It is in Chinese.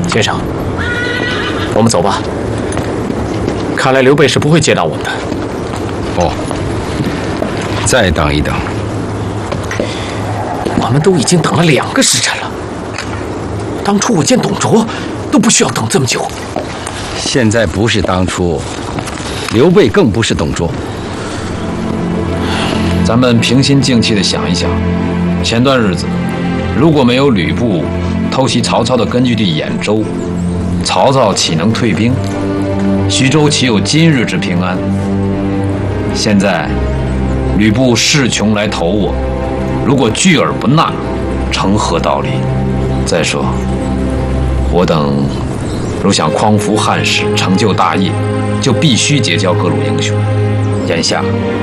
先生，我们走吧。看来刘备是不会接纳我们的。 哦，再等一等。 我们都已经等了2个时辰了。当初我见董卓都不需要等这么久。 现在不是当初，刘备更不是董卓。 咱们平心静气地想一想，前段日子如果没有吕布偷袭曹操的根据地兖州，曹操岂能退兵？徐州岂有今日之平安？现在吕布势穷来投我，如果拒而不纳，成何道理？再说，我等如想匡扶汉室，成就大业，就必须结交各路英雄。眼下